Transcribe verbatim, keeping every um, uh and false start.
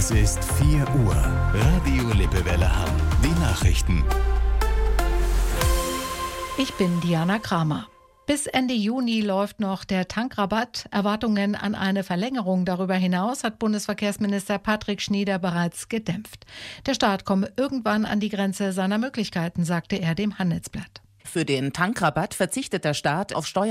Es ist vier Uhr. Radio Lippewelle Hamm. Die Nachrichten. Ich bin Diana Kramer. Bis Ende Juni läuft noch der Tankrabatt. Erwartungen an eine Verlängerung darüber hinaus hat Bundesverkehrsminister Patrick Schnyder bereits gedämpft. Der Staat komme irgendwann an die Grenze seiner Möglichkeiten, sagte er dem Handelsblatt. Für den Tankrabatt verzichtet der Staat auf Steuer